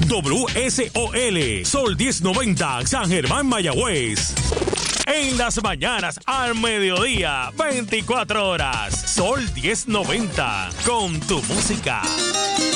WSOL, Sol 1090, San Germán, Mayagüez. En las mañanas, al mediodía, 24 horas. Sol 1090, con tu música.